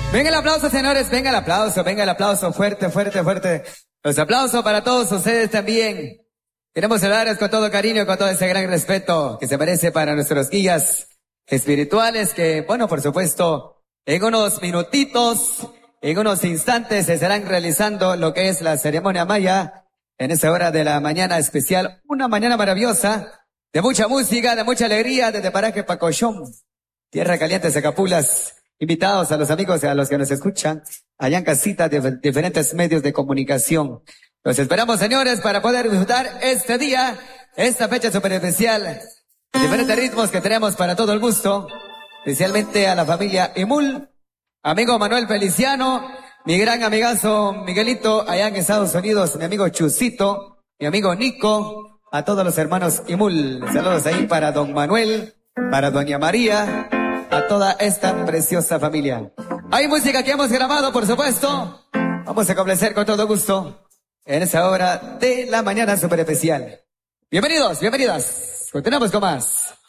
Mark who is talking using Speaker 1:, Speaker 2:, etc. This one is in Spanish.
Speaker 1: Venga el aplauso, señores, venga el aplauso, fuerte, fuerte, fuerte. Los aplausos para todos ustedes también. Queremos saludarles con todo cariño, con todo ese gran respeto que se merece para nuestros guías espirituales que, bueno, por supuesto, en unos minutitos, en unos instantes se estarán realizando lo que es la ceremonia maya en esta hora de la mañana especial. Una mañana maravillosa, de mucha música, de mucha alegría, desde Paraje Pacochón, Tierra Caliente, Zacapulas. Invitados a los amigos y a los que nos escuchan allá en casita de diferentes medios de comunicación. Los esperamos, señores, para poder disfrutar este día, esta fecha súper especial. Diferentes ritmos que tenemos para todo el gusto, especialmente a la familia Imul, amigo Manuel Feliciano, mi gran amigazo Miguelito allá en Estados Unidos, mi amigo Chusito, mi amigo Nico, a todos los hermanos Imul. Saludos ahí para don Manuel, para doña María, a toda esta preciosa familia. Hay música que hemos grabado, por supuesto. Vamos a complacer con todo gusto en esa hora de la mañana súper especial. Bienvenidos, bienvenidas. Continuamos con más.